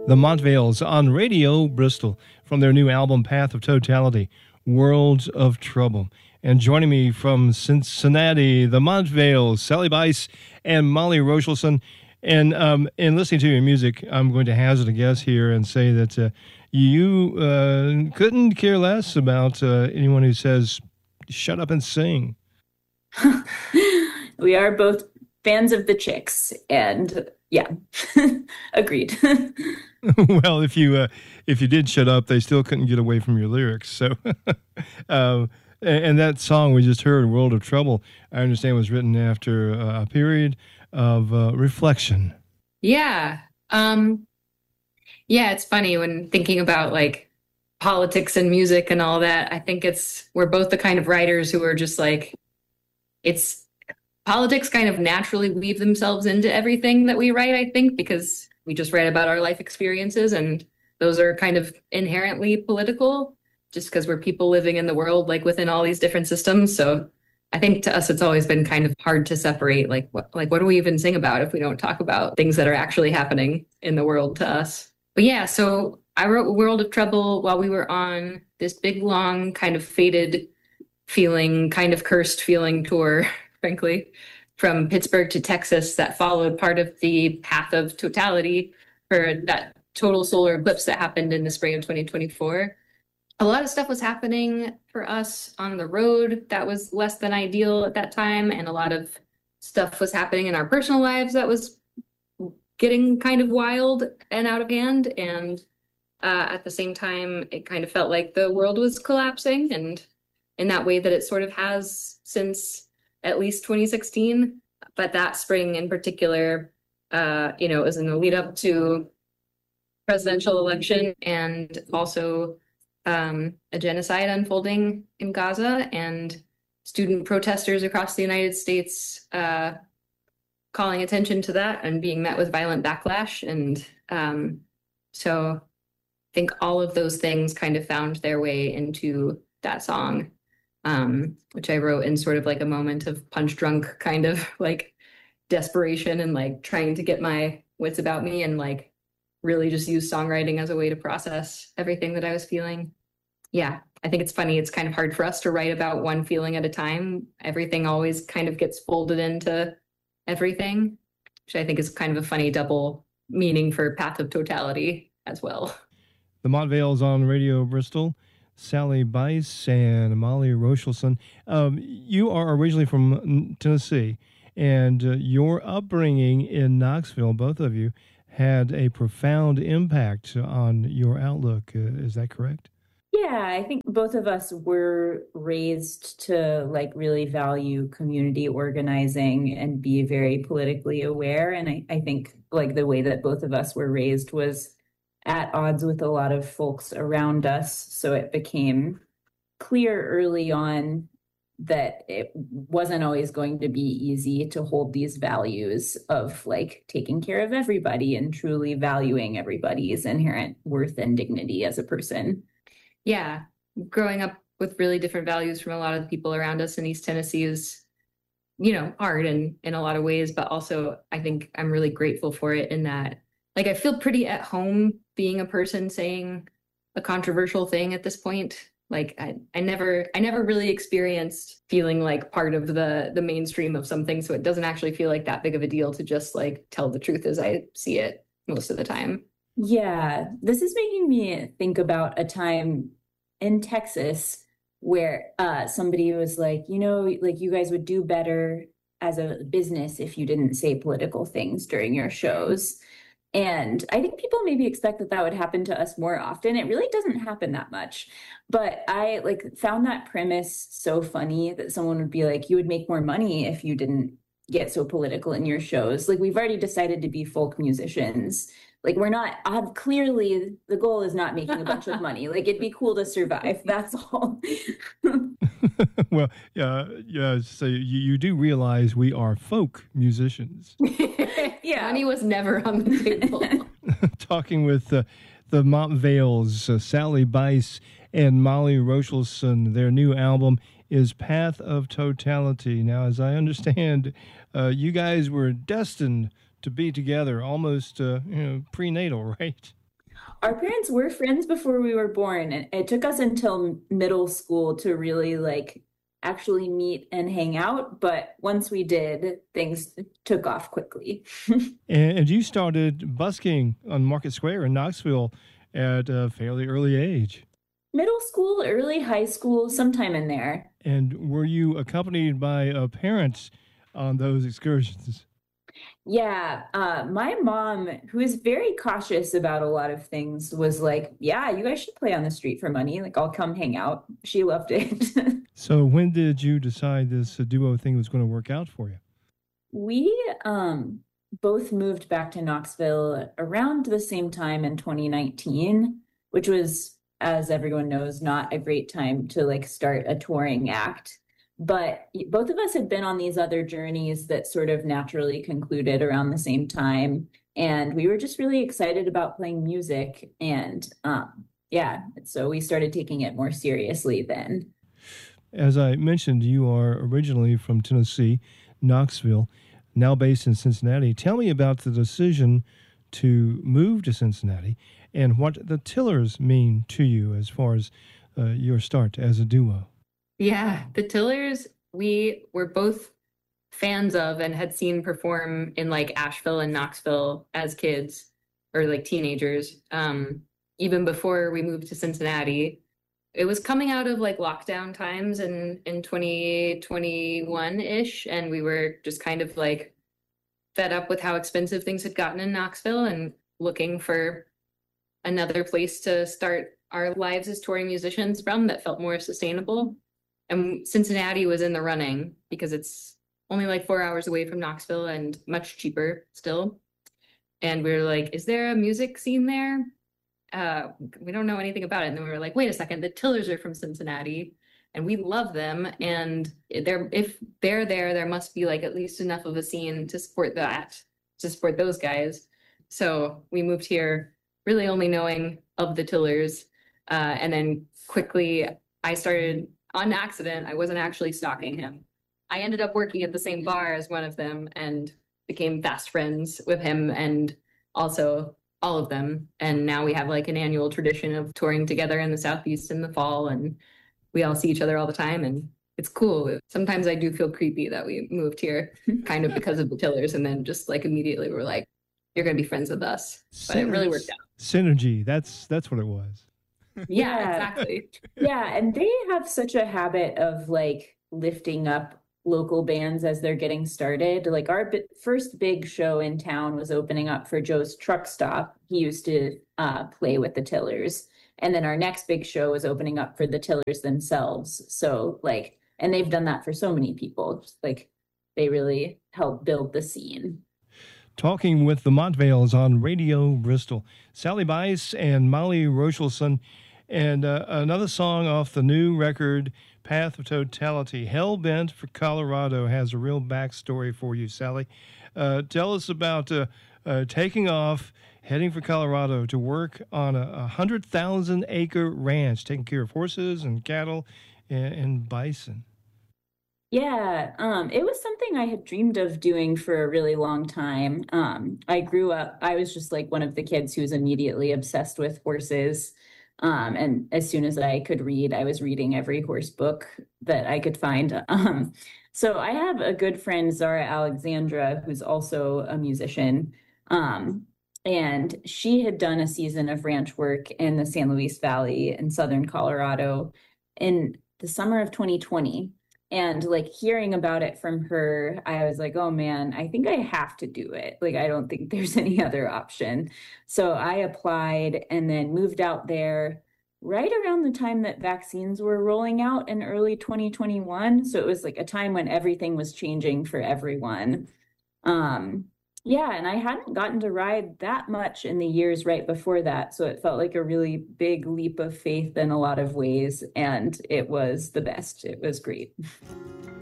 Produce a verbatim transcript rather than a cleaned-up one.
The Montvales on Radio Bristol from their new album Path of Totality, World of Trouble. And joining me from Cincinnati, the Montvales, Sally Bice and Molly Rochelson. And um, in listening to your music, I'm going to hazard a guess here and say that uh, you uh, couldn't care less about uh, anyone who says, shut up and sing. We are both fans of the Chicks, and yeah, agreed. Well, if you uh, if you did shut up, they still couldn't get away from your lyrics. So, uh, and that song we just heard, "World of Trouble," I understand was written after uh, a period of uh, reflection. Yeah, um, yeah. It's funny when thinking about like politics and music and all that. I think it's we're both the kind of writers who are just like it's politics kind of naturally weave themselves into everything that we write. I think because we just write about our life experiences, and those are kind of inherently political just because we're people living in the world, like within all these different systems. So I think to us, it's always been kind of hard to separate, like, what, like, what do we even sing about if we don't talk about things that are actually happening in the world to us? But yeah, so I wrote World of Trouble while we were on this big, long, kind of faded feeling, kind of cursed feeling tour, frankly, from Pittsburgh to Texas that followed part of the Path of Totality for that total solar eclipse that happened in the spring of twenty twenty-four. A lot of stuff was happening for us on the road that was less than ideal at that time, and a lot of stuff was happening in our personal lives that was getting kind of wild and out of hand. And uh, at the same time, it kind of felt like the world was collapsing, and in that way that it sort of has since at least twenty sixteen, but that spring in particular, uh, you know, it was in the lead up to presidential election and also um, a genocide unfolding in Gaza, and student protesters across the United States uh, calling attention to that and being met with violent backlash. And um, so I think all of those things kind of found their way into that song. Um, which I wrote in sort of like a moment of punch drunk kind of like desperation and like trying to get my wits about me and like really just use songwriting as a way to process everything that I was feeling. Yeah, I think it's funny. It's kind of hard for us to write about one feeling at a time. Everything always kind of gets folded into everything, which I think is kind of a funny double meaning for Path of Totality as well. The Montvales on Radio Bristol. Sally Bice and Molly Rochelson. Um, you are originally from Tennessee, and uh, your upbringing in Knoxville, both of you, had a profound impact on your outlook. Uh, is that correct? Yeah, I think both of us were raised to like really value community organizing and be very politically aware. And I, I think like the way that both of us were raised was at odds with a lot of folks around us. So it became clear early on that it wasn't always going to be easy to hold these values of like taking care of everybody and truly valuing everybody's inherent worth and dignity as a person. Yeah, growing up with really different values from a lot of the people around us in East Tennessee is, you know, hard in, in a lot of ways, but also I think I'm really grateful for it in that, like, I feel pretty at home being a person saying a controversial thing at this point. Like I, I never I never really experienced feeling like part of the the mainstream of something. So it doesn't actually feel like that big of a deal to just like tell the truth as I see it most of the time. Yeah, this is making me think about a time in Texas where uh, somebody was like, you know, like you guys would do better as a business if you didn't say political things during your shows. And I think people maybe expect that that would happen to us more often. It really doesn't happen that much. But I like found that premise so funny that someone would be like, you would make more money if you didn't get so political in your shows. Like we've already decided to be folk musicians. Like we're not, uh, clearly the goal is not making a bunch of money. Like it'd be cool to survive. That's all. Well, yeah, yeah. So you, you do realize we are folk musicians. Yeah, money was never on the table. Talking with uh, the Montvales, uh, Sally Bice and Molly Rochelson. Their new album is Path of Totality. Now, as I understand, uh, you guys were destined to be together almost uh, you know, prenatal, right? Our parents were friends before we were born, and it took us until middle school to really like actually meet and hang out. But once we did, things took off quickly. And, and you started busking on Market Square in Knoxville at a fairly early age. Middle school, early high school, sometime in there. And were you accompanied by uh, parents on those excursions? Yeah, uh, my mom, who is very cautious about a lot of things, was like, "Yeah, you guys should play on the street for money. Like, I'll come hang out." She loved it. So when did you decide this uh, duo thing was going to work out for you? We um, both moved back to Knoxville around the same time in twenty nineteen, which was, as everyone knows, not a great time to like start a touring act. But both of us had been on these other journeys that sort of naturally concluded around the same time. And we were just really excited about playing music. And um, yeah, so we started taking it more seriously then. As I mentioned, you are originally from Tennessee, Knoxville, now based in Cincinnati. Tell me about the decision to move to Cincinnati and what the Tillers mean to you as far as uh, your start as a duo. Yeah, the Tillers, we were both fans of and had seen perform in like Asheville and Knoxville as kids or like teenagers, um, even before we moved to Cincinnati. It was coming out of like lockdown times in, in twenty twenty-one-ish, and we were just kind of like fed up with how expensive things had gotten in Knoxville and looking for another place to start our lives as touring musicians from that felt more sustainable. And Cincinnati was in the running because it's only like four hours away from Knoxville and much cheaper still. And we were like, is there a music scene there? Uh, we don't know anything about it. And then we were like, wait a second, the Tillers are from Cincinnati and we love them. And they're, if they're there, there must be like at least enough of a scene to support that, to support those guys. So we moved here really only knowing of the Tillers. Uh, and then quickly I started on accident. I wasn't actually stalking him. I ended up working at the same bar as one of them and became fast friends with him and also all of them. And now we have like an annual tradition of touring together in the Southeast in the fall, and we all see each other all the time, and it's cool. Sometimes I do feel creepy that we moved here kind of because of the Tillers, and then just like immediately we're like, you're going to be friends with us. But it really worked out. Synergy. That's that's what it was. Yeah, Yeah. exactly. Yeah, and they have such a habit of like lifting up local bands as they're getting started. Like our bi- first big show in town was opening up for Joe's Truck Stop. He used to uh, play with the Tillers. And then our next big show was opening up for the Tillers themselves. So like, and they've done that for so many people. Just like they really help build the scene. Talking with the Montvales on Radio Bristol. Sally Bice and Molly Rochelson. And uh, another song off the new record, Path of Totality. Hellbent for Colorado has a real backstory for you, Sally. Uh, tell us about uh, uh, taking off, heading for Colorado to work on a one hundred thousand acre ranch, taking care of horses and cattle and, and bison. Yeah, um, it was something I had dreamed of doing for a really long time. Um, I grew up, I was just like one of the kids who was immediately obsessed with horses. Um, and as soon as I could read, I was reading every horse book that I could find. Um, so I have a good friend, Zara Alexandra, who's also a musician. Um, and she had done a season of ranch work in the San Luis Valley in southern Colorado in the summer of twenty twenty. And like hearing about it from her, I was like, oh man, I think I have to do it. Like, I don't think there's any other option. So I applied and then moved out there right around the time that vaccines were rolling out in early twenty twenty-one. So it was like a time when everything was changing for everyone. Um, yeah, and I hadn't gotten to ride that much in the years right before that. So it felt like a really big leap of faith in a lot of ways. And it was the best. It was great.